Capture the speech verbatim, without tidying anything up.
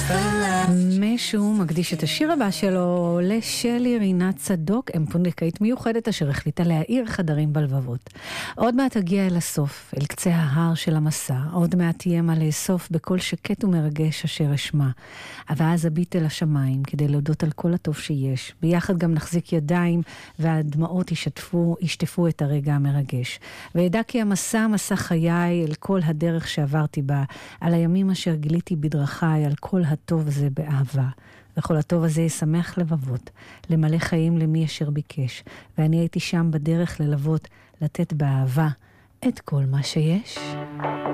מישהו מקדיש את השיר הבא שלו לשלי רינת צדוק, אמפונדקאית מיוחדת אשר החליטה להאיר חדרים בלבבות. עוד מעט תגיע אל הסוף, אל קצה ההר של המסע, עוד מעט תהיה מה לאסוף בכל שקט ומרגש אשר אשמע. ואז אביט אל השמיים כדי להודות על כל הטוב שיש. ביחד גם נחזיק ידיים והדמעות ישתפו, ישטפו את הרגע המרגש. וידע כי המסע, מסע חיי, אל כל הדרך שעברתי בה, על הימים אשר גיליתי בדרכיי, על כל הטוב הזה באהבה. וכל הטוב הזה ישמח לבבות, למלא חיים למי אשר ביקש. ואני הייתי שם בדרך ללוות, לתת באהבה את כל מה שיש.